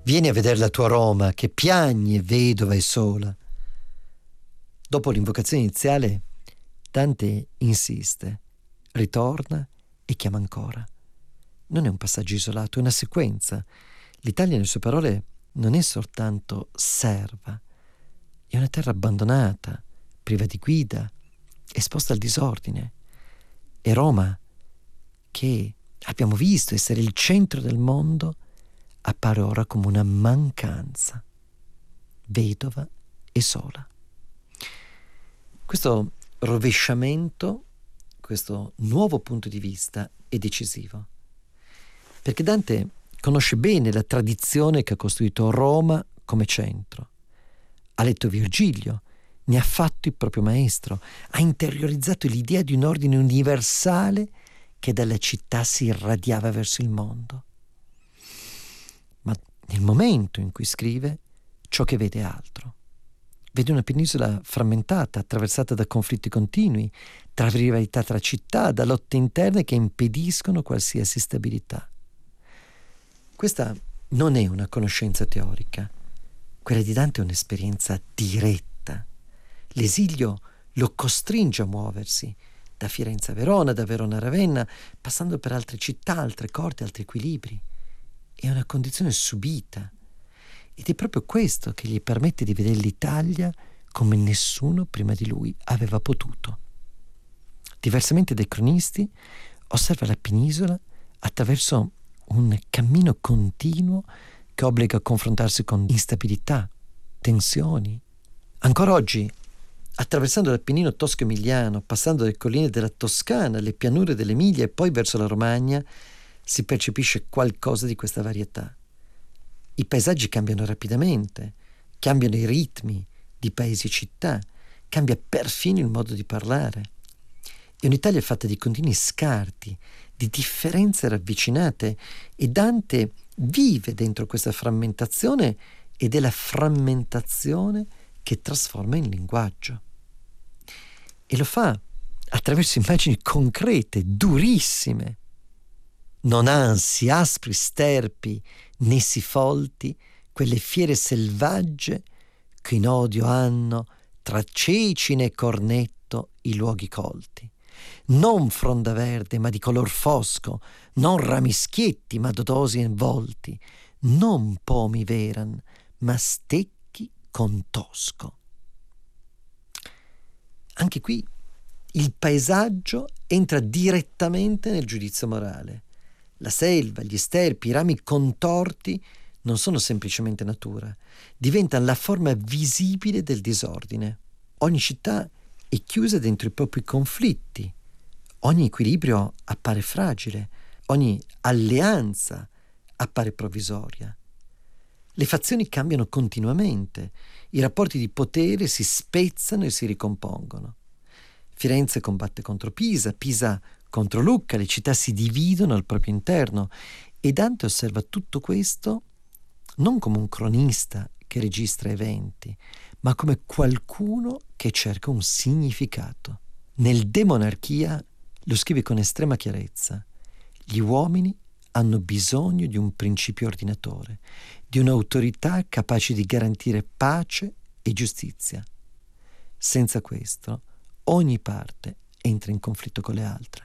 Vieni a vedere la tua Roma, che piagne vedova e sola. Dopo l'invocazione iniziale, Dante insiste, ritorna e chiama ancora. Non è un passaggio isolato, è una sequenza. L'Italia, nelle sue parole, non è soltanto serva, è una terra abbandonata, priva di guida, esposta al disordine. E Roma, che abbiamo visto essere il centro del mondo, appare ora come una mancanza, vedova e sola. Questo rovesciamento, questo nuovo punto di vista è decisivo, perché Dante conosce bene la tradizione che ha costruito Roma come centro. Ha letto Virgilio, ne ha fatto il proprio maestro, ha interiorizzato l'idea di un ordine universale che dalla città si irradiava verso il mondo. Ma nel momento in cui scrive, ciò che vede è altro. Vede una penisola frammentata, attraversata da conflitti continui, tra rivalità tra città, da lotte interne che impediscono qualsiasi stabilità. Questa non è una conoscenza teorica. Quella di Dante è un'esperienza diretta. L'esilio lo costringe a muoversi, da Firenze a Verona, da Verona a Ravenna, passando per altre città, altre corti, altri equilibri. È una condizione subita. Ed è proprio questo che gli permette di vedere l'Italia come nessuno prima di lui aveva potuto. Diversamente dai cronisti, osserva la penisola attraverso un cammino continuo che obbliga a confrontarsi con instabilità, tensioni. Ancora oggi, attraversando l'Appennino tosco-emiliano, passando dalle colline della Toscana, le pianure dell'Emilia e poi verso la Romagna, si percepisce qualcosa di questa varietà. I paesaggi cambiano rapidamente, cambiano i ritmi di paesi e città, cambia perfino il modo di parlare. È un'Italia fatta di continui scarti, di differenze ravvicinate, e Dante vive dentro questa frammentazione ed è la frammentazione che trasforma in linguaggio. E lo fa attraverso immagini concrete, durissime. Non ansi aspri sterpi né si folti quelle fiere selvagge che in odio hanno tra cecine e cornetto i luoghi colti. Non fronda verde ma di color fosco, non ramischietti ma dodosi involti, non pomi veran ma stecchi con tosco. Anche qui il paesaggio entra direttamente nel giudizio morale. La selva, gli sterpi, i rami contorti non sono semplicemente natura, diventano la forma visibile del disordine. Ogni città è chiusa dentro i propri conflitti, ogni equilibrio appare fragile, ogni alleanza appare provvisoria. Le fazioni cambiano continuamente, i rapporti di potere si spezzano e si ricompongono. Firenze combatte contro Pisa, Pisa contro Lucca, le città si dividono al proprio interno e Dante osserva tutto questo non come un cronista che registra eventi, ma come qualcuno che cerca un significato. Nel De Monarchia lo scrive con estrema chiarezza. Gli uomini hanno bisogno di un principio ordinatore, di un'autorità capace di garantire pace e giustizia. Senza questo, ogni parte entra in conflitto con le altre.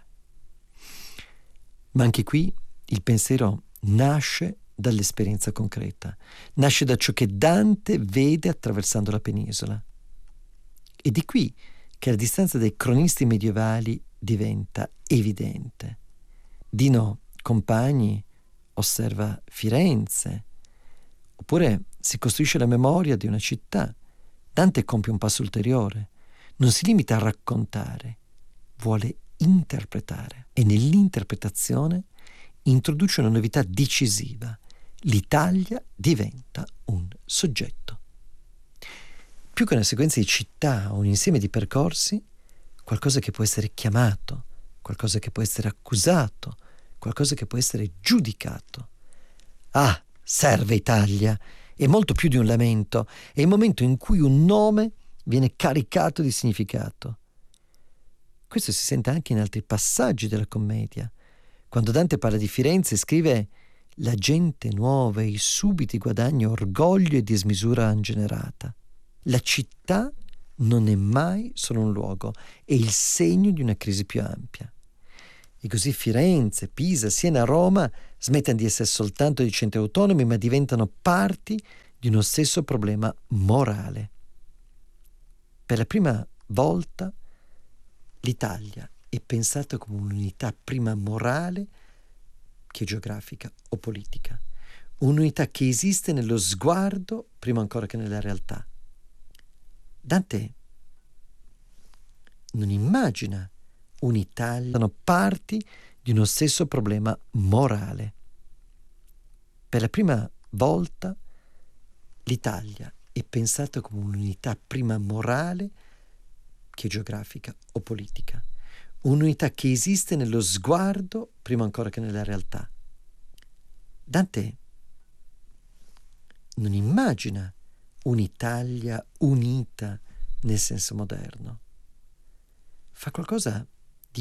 Ma anche qui il pensiero nasce dall'esperienza concreta, nasce da ciò che Dante vede attraversando la penisola. Ed è qui che la distanza dai cronisti medievali diventa evidente. Dino Compagni osserva Firenze, oppure si costruisce la memoria di una città. Dante compie un passo ulteriore, non si limita a raccontare, vuole interpretare e nell'interpretazione introduce una novità decisiva. L'Italia diventa un soggetto. Più che una sequenza di città o un insieme di percorsi, qualcosa che può essere chiamato, qualcosa che può essere accusato, qualcosa che può essere giudicato. Ah, serve Italia! È molto più di un lamento, è il momento in cui un nome viene caricato di significato. Questo si sente anche in altri passaggi della commedia. Quando Dante parla di Firenze scrive la gente nuova e i subiti guadagni, orgoglio e dismisura ingenerata. La città non è mai solo un luogo, è il segno di una crisi più ampia. E così Firenze, Pisa, Siena, Roma smettono di essere soltanto dei centri autonomi, ma diventano parti di uno stesso problema morale. Per la prima volta l'Italia è pensata come un'unità prima morale che geografica o politica. Un'unità che esiste nello sguardo prima ancora che nella realtà. Dante non immagina un'Italia, sono parti di uno stesso problema morale. Per la prima volta l'Italia è pensata come un'unità prima morale che geografica o politica. Un'unità che esiste nello sguardo prima ancora che nella realtà. Dante non immagina un'Italia unita nel senso moderno. Fa qualcosa